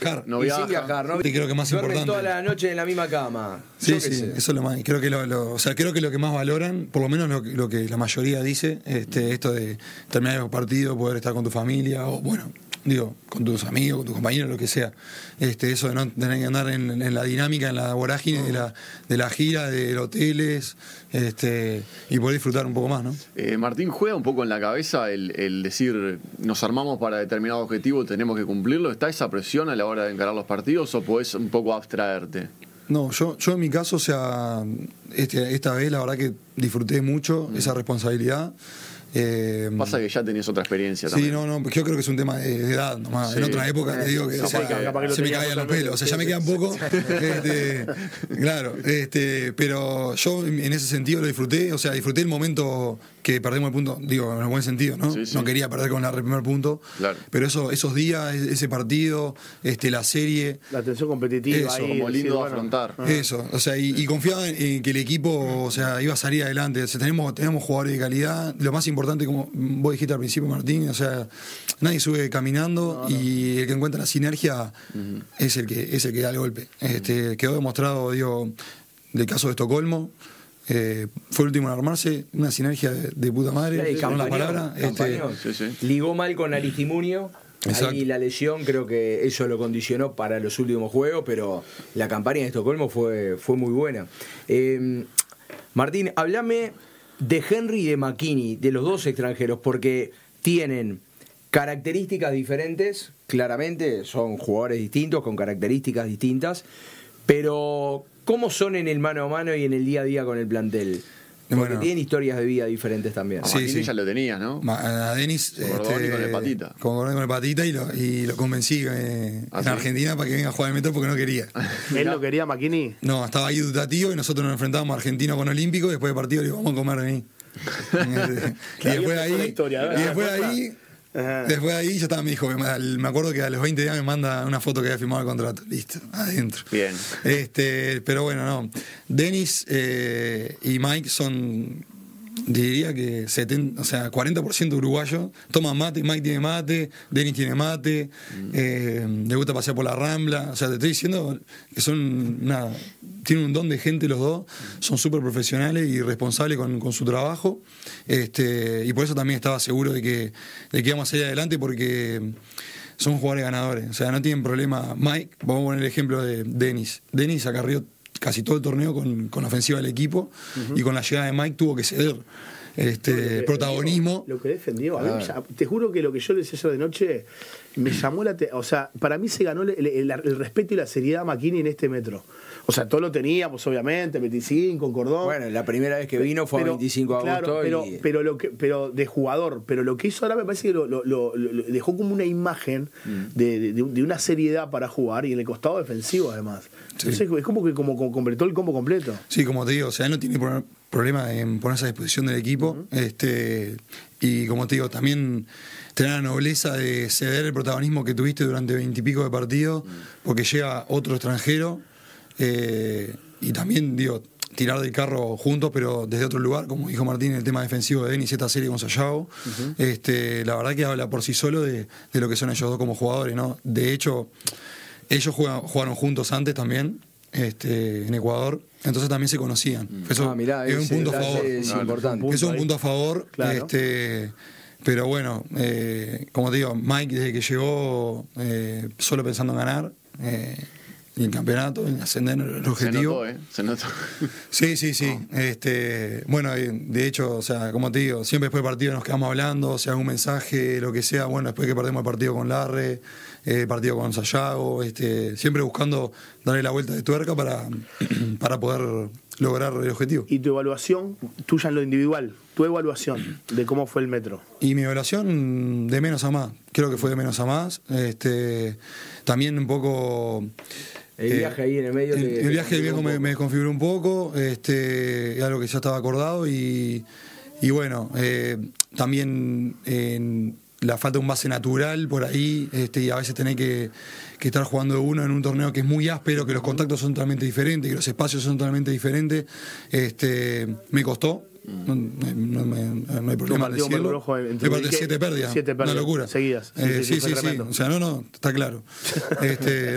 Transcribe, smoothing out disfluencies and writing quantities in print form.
viajar. No y viaja. sin viajar, ¿no? Y creo que más Duermen importante. toda la noche en la misma cama. Sí, Yo qué sí, sé. eso es lo más. Creo que o sea, creo que lo que más valoran, por lo menos lo que la mayoría dice, esto de terminar el partido, poder estar con tu familia, o bueno, digo, con tus amigos, con tus compañeros, lo que sea. Eso de no tener que andar en la dinámica, en la vorágine de la gira, de los hoteles, y poder disfrutar un poco más, ¿no? Martín, ¿juega un poco en la cabeza el decir nos armamos para determinado objetivo, tenemos que cumplirlo? ¿Está esa presión a la hora de encarar los partidos o podés un poco abstraerte? No, yo en mi caso, o sea, esta vez la verdad que disfruté mucho esa responsabilidad. Pasa que ya tenías otra experiencia también. Sí, no, yo creo que es un tema de edad nomás. Sí. En otra época te digo que o sea, se me caían los pelos, o sea, ya me quedan poco. Claro, pero yo en ese sentido lo disfruté, o sea, disfruté el momento que perdemos el punto, digo, en el buen sentido, ¿no? Sí, sí. No quería perder con el primer punto, Claro. pero esos días, ese partido, la serie, La tensión competitiva Eso, ahí, como lindo decir, de afrontar. eso, o sea, y confiaba en que el equipo, o sea, iba a salir adelante. O sea, tenemos jugadores de calidad. Lo más importante, como vos dijiste al principio, Martín, o sea, nadie sube caminando y el que encuentra la sinergia es el que da el golpe. Quedó demostrado, digo, del caso de Estocolmo. Fue el último en armarse, una sinergia de puta madre, Sí, con las campañón, palabras. campañón. Sí. Ligó mal con Aristimunio. Exacto. Ahí la lesión creo que eso lo condicionó para los últimos juegos, pero la campaña de Estocolmo fue muy buena. Martín, háblame de Henry y de McKennie, de los dos extranjeros, porque tienen características diferentes, claramente son jugadores distintos, con características distintas, pero ¿cómo son en el mano a mano y en el día a día con el plantel? Porque Bueno. tienen historias de vida diferentes también. A Sí, Martín sí. ya lo tenías, ¿no? A Denis Con Gordoni y con el Patita. con Gordoni y con el Patita y lo convencí en ¿Ah, sí? Argentina para que venga a jugar el Metro porque no quería. Él lo quería, Makini. No, estaba ahí dudativo y nosotros nos enfrentábamos a Argentino con Olímpico y después del partido le digo, vamos a comer de mí. Y después de ahí, después de ahí ya estaba, me dijo, me acuerdo que a los 20 días me manda una foto que había firmado el contrato, listo, adentro. Bien. Pero bueno, no. Denis y Mike son, diría que 40% uruguayo. Toman mate, Mike tiene mate, Denis tiene mate, le gusta pasear por la Rambla. O sea, te estoy diciendo que tienen un don de gente los dos, son súper profesionales y responsables con su trabajo. Y por eso también estaba seguro de que íbamos a salir adelante porque son jugadores ganadores. O sea, no tienen problema. Mike, vamos a poner el ejemplo de Denis. Denis acarrió casi todo el torneo con la ofensiva del equipo y con la llegada de Mike tuvo que ceder protagonismo. Lo que defendió, a mí te juro que lo que yo le decía ayer de noche me llamó o sea, para mí se ganó el respeto y la seriedad a Makini en este Metro. O sea, todos lo teníamos, obviamente, 25, con Cordón. Bueno, la primera vez que vino fue a 25 de agosto. Claro, y... pero de jugador. Pero lo que hizo ahora me parece que lo dejó como una imagen de una seriedad para jugar y en el costado defensivo, además. Sí. Entonces, es como que completó el combo completo. Sí, como te digo, o sea, él no tiene problema en ponerse a disposición del equipo. Y como te digo, también tener la nobleza de ceder el protagonismo que tuviste durante 20 y pico de partidos, porque llega otro extranjero. Y también, digo, tirar del carro juntos, pero desde otro lugar, como dijo Martín, el tema defensivo de Denis, esta serie con Sayago. La verdad que habla por sí solo de lo que son ellos dos como jugadores, ¿no? De hecho, ellos jugaron juntos antes también, en Ecuador, entonces también se conocían. Eso mirá, es un punto a favor. Es importante. Eso es un punto a favor. Claro. Pero bueno, como te digo, Mike desde que llegó solo pensando en ganar. Y en campeonato, en ascender el objetivo. Se notó. Sí. Bueno, de hecho, o sea, como te digo, siempre después del partido nos quedamos hablando, o sea, algún mensaje, lo que sea, bueno, después que perdemos el partido con Larre, el partido con Sayago, siempre buscando darle la vuelta de tuerca para poder lograr el objetivo. Y tu evaluación, tuya en lo individual, tu evaluación de cómo fue el Metro. Y mi evaluación de menos a más, creo que fue de menos a más. También un poco... El viaje ahí en el medio. El viaje del viejo me desconfiguró un poco, es algo que ya estaba acordado y bueno, también la falta de un base natural por ahí, y a veces tener que estar jugando uno en un torneo que es muy áspero, que los contactos son totalmente diferentes, que los espacios son totalmente diferentes, me costó. No hay problema en decirlo. Me parece 7 pérdidas. 7 pérdidas una locura. seguidas. Sí. Tremendo. O sea, no, está claro.